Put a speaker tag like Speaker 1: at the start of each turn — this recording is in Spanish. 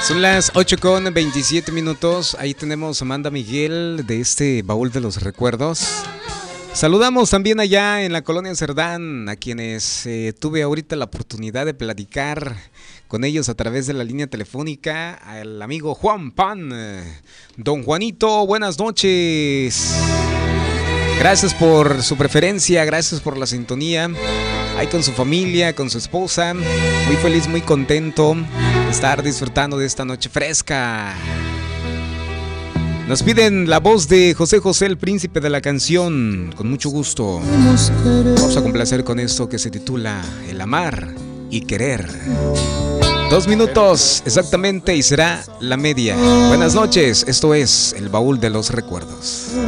Speaker 1: Son las 8:27. Ahí tenemos a Amanda Miguel de este baúl de los recuerdos. Saludamos también allá en la colonia Cerdán a quienes tuve ahorita la oportunidad de platicar con ellos a través de la línea telefónica. Al amigo Juan Pan. Don Juanito, buenas noches. Gracias por su preferencia, gracias por la sintonía. Ahí con su familia, con su esposa. Muy feliz, muy contento de estar disfrutando de esta noche fresca. Nos piden la voz de José José, el príncipe de la canción. Con mucho gusto. Vamos a complacer con esto que se titula El amar y querer. 2 minutos exactamente y será la media. Buenas noches, esto es El Baúl de los Recuerdos.